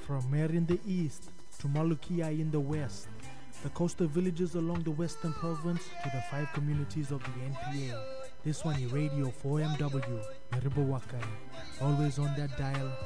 From Mer in the east to Malukia in the west, the coastal villages along the western province to the 5 communities of the NPA. This one is Radio 4MW, Meribawakari. Always on that dial,